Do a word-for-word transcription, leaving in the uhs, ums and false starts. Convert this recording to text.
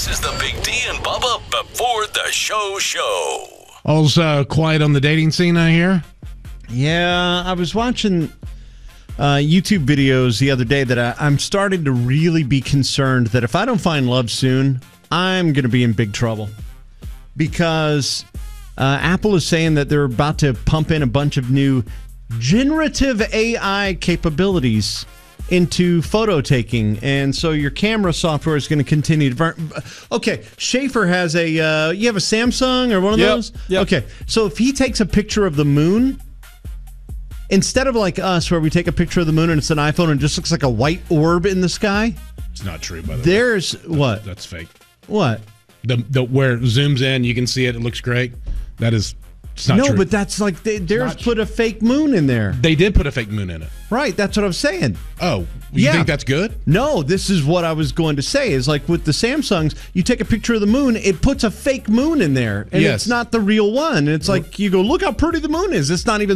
This is the Big D and Bubba before the show show. All's uh, quiet on the dating scene, I hear. Yeah, I was watching uh, YouTube videos the other day that I, I'm starting to really be concerned that if I don't find love soon, I'm going to be in big trouble. Because uh, Apple is saying that they're about to pump in a bunch of new generative A I capabilities into photo taking, and so your camera software is going to continue to burn. Okay, Schaefer has a uh, you have a Samsung or one of Yep, those? yep. Okay, so if he takes a picture of the moon, instead of like us where we take a picture of the moon and it's an iPhone and it just looks like a white orb in the sky, It's not true, by the way. there's what? That's fake. What? The, the where it zooms in, you can see it. It looks great. That is, it's not no, true. but that's like they, there's not put a fake moon in there. They did put a fake moon in it. Right, that's what I'm saying. Oh, you Yeah. think that's good? No, this is what I was going to say is like with the Samsungs, you take a picture of the moon, it puts a fake moon in there, and Yes. it's not the real one. And it's like you go, look how pretty the moon is. It's not even